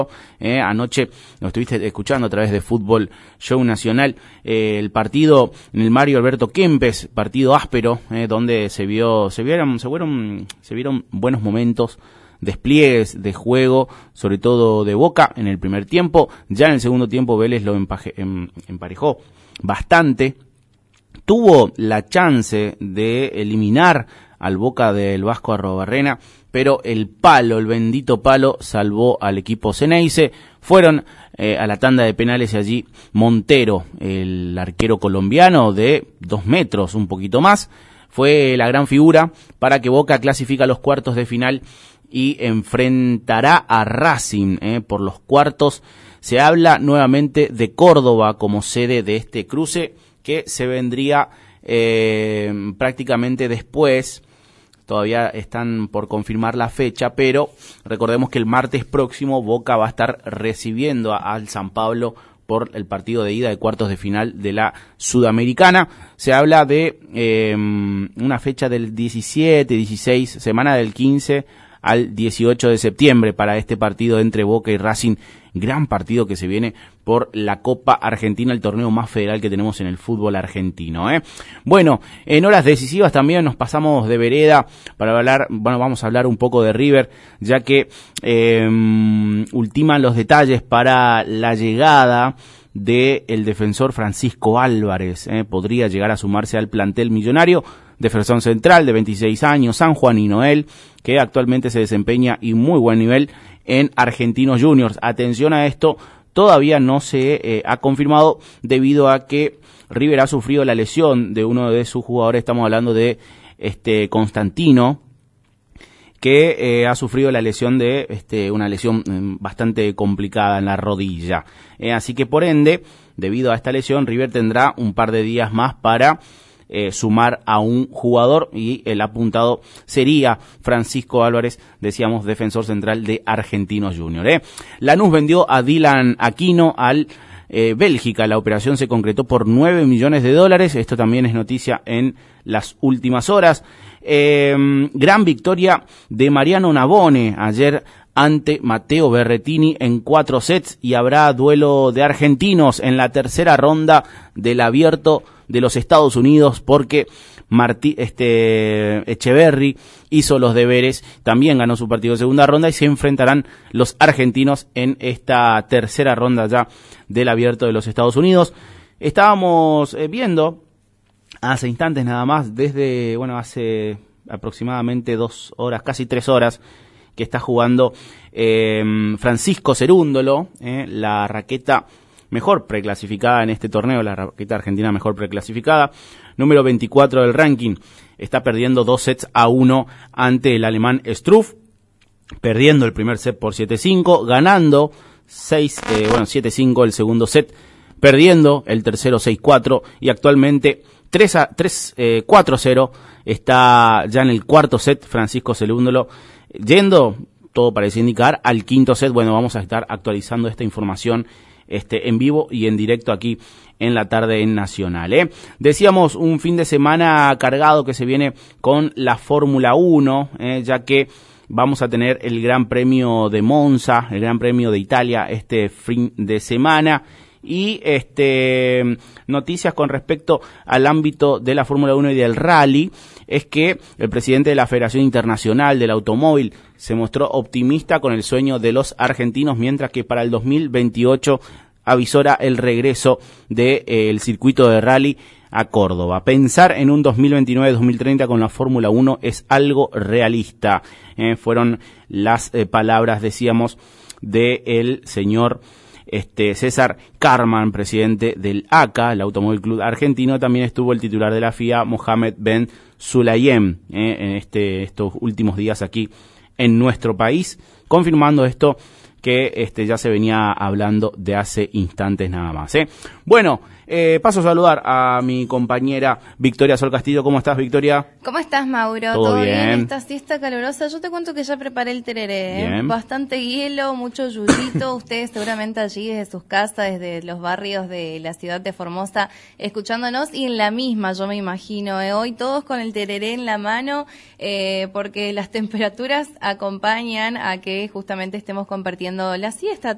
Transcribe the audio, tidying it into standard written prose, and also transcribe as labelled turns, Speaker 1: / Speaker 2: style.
Speaker 1: Anoche nos estuviste escuchando a través de Fútbol Show Nacional, el partido en el Mario Alberto Kempes, partido áspero, donde se vieron buenos momentos, despliegues de juego, sobre todo de Boca en el primer tiempo. Ya en el segundo tiempo Vélez lo emparejó bastante, tuvo la chance de eliminar al Boca del Vasco Arrobarrena, pero el bendito palo, salvó al equipo Ceneice. Fueron a la tanda de penales y allí Montero, el arquero colombiano de 2 metros, un poquito más, fue la gran figura para que Boca clasifique a los cuartos de final y enfrentará a Racing por los cuartos. Se habla nuevamente de Córdoba como sede de este cruce, que se vendría prácticamente después. Todavía están por confirmar la fecha, pero recordemos que el martes próximo Boca va a estar recibiendo al San Pablo por el partido de ida de cuartos de final de la Sudamericana. Se habla de una fecha del 17, 16, semana del 15 al 18 de septiembre para este partido entre Boca y Racing. Gran partido que se viene por la Copa Argentina, el torneo más federal que tenemos en el fútbol argentino. Bueno, en horas decisivas también nos pasamos de vereda para hablar, vamos a hablar un poco de River, ya que ultiman los detalles para la llegada del defensor Francisco Álvarez. Podría llegar a sumarse al plantel millonario. Defensor central de 26 años, sanjuanino él, que actualmente se desempeña y muy buen nivel en Argentinos Juniors. Atención a esto, todavía no se ha confirmado debido a que River ha sufrido la lesión de uno de sus jugadores. Estamos hablando de Constantino, que ha sufrido la lesión de una lesión bastante complicada en la rodilla. Así que por ende, debido a esta lesión, River tendrá un par de días más para sumar a un jugador, y el apuntado sería Francisco Álvarez, decíamos, defensor central de Argentinos Juniors. Lanús vendió a Dylan Aquino al Bélgica. La operación se concretó por $9 millones. Esto también es noticia en las últimas horas. Gran victoria de Mariano Navone ayer ante Matteo Berrettini en 4 sets, y habrá duelo de argentinos en la tercera ronda del Abierto de los Estados Unidos, porque Echeverry hizo los deberes, también ganó su partido de segunda ronda, y se enfrentarán los argentinos en esta tercera ronda ya del Abierto de los Estados Unidos. Estábamos viendo hace instantes nada más, desde, hace aproximadamente 2 horas, casi 3 horas, que está jugando Francisco Cerúndolo, la raqueta mejor preclasificada en este torneo, la raqueta argentina mejor preclasificada, número 24 del ranking. Está perdiendo 2-1 ante el alemán Struff, perdiendo el primer set por 7-5, ganando 7-5 el segundo set, perdiendo el tercero 6-4, y actualmente 4-0 está ya en el cuarto set Francisco Cerúndolo, yendo, todo parece indicar, al quinto set. Vamos a estar actualizando esta información en vivo y en directo aquí en la tarde en Nacional. Decíamos, un fin de semana cargado que se viene con la Fórmula 1, ya que vamos a tener el Gran Premio de Monza, el Gran Premio de Italia este fin de semana, y noticias con respecto al ámbito de la Fórmula 1 y del rally. Es que el presidente de la Federación Internacional del Automóvil se mostró optimista con el sueño de los argentinos, mientras que para el 2028 avisora el regreso del circuito de rally a Córdoba. Pensar en un 2029-2030 con la Fórmula 1 es algo realista. Fueron las palabras, decíamos, del señor César Karman, presidente del ACA, el Automóvil Club Argentino. También estuvo el titular de la FIA, Mohamed Ben Sulayem, en estos últimos días aquí en nuestro país, confirmando esto que ya se venía hablando de hace instantes nada más. Bueno, paso a saludar a mi compañera Victoria Sol Castillo. ¿Cómo estás, Victoria?
Speaker 2: ¿Cómo estás, Mauro?
Speaker 1: ¿Todo bien?
Speaker 2: Esta siesta calurosa. Yo te cuento que ya preparé el tereré.
Speaker 1: Bien.
Speaker 2: Bastante hielo, mucho yuyito. Ustedes seguramente allí desde sus casas, desde los barrios de la ciudad de Formosa, escuchándonos, y en la misma, yo me imagino, hoy todos con el tereré en la mano, porque las temperaturas acompañan a que justamente estemos compartiendo la siesta.